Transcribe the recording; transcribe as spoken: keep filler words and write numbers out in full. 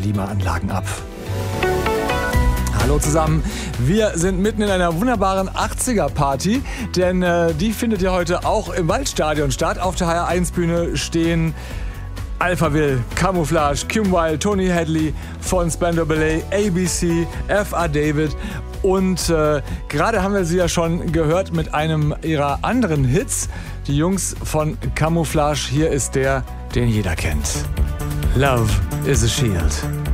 Klimaanlagen ab. Hallo zusammen, wir sind mitten in einer wunderbaren achtziger-Party, denn äh, die findet ja heute auch im Waldstadion statt. Auf der H R eins Bühne stehen Alphaville, Camouflage, Kim Wilde, Tony Hadley von Spandau Ballet, A B C, F R David und äh, gerade haben wir sie ja schon gehört mit einem ihrer anderen Hits. Die Jungs von Camouflage, hier ist der, den jeder kennt. Love is a Shield.